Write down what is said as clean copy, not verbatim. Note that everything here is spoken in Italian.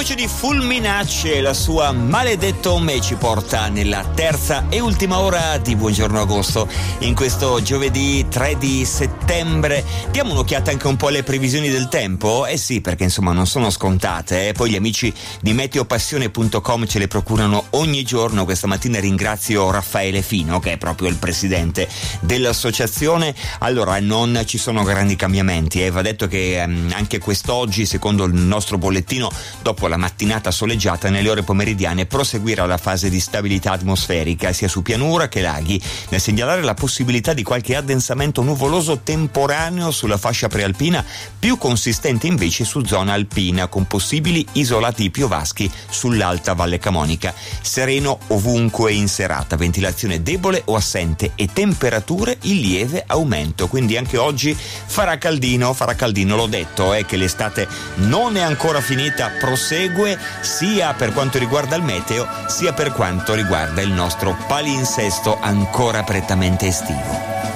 voce di Fulminacci e la sua Maledetto Me ci porta nella terza e ultima ora di Buongiorno Agosto. In questo giovedì 3 di settembre diamo un'occhiata anche un po' alle previsioni del tempo. Eh sì, perché insomma non sono scontate. Poi gli amici di meteopassione.com ce le procurano ogni giorno. Questa mattina ringrazio Raffaele Fino, che è proprio il presidente dell'associazione. Allora, non ci sono grandi cambiamenti. Va detto che anche quest'oggi, secondo il nostro bollettino, dopo la mattinata soleggiata, nelle ore pomeridiane proseguirà la fase di stabilità atmosferica sia su pianura che laghi, nel segnalare la possibilità di qualche addensamento nuvoloso temporaneo sulla fascia prealpina, più consistente invece su zona alpina, con possibili isolati piovaschi sull'alta Valle Camonica. Sereno ovunque in serata, ventilazione debole o assente e temperature in lieve aumento. Quindi anche oggi farà caldino, l'ho detto, che l'estate non è ancora finita, prosegue sia per quanto riguarda il meteo sia per quanto riguarda il nostro palinsesto ancora prettamente estivo.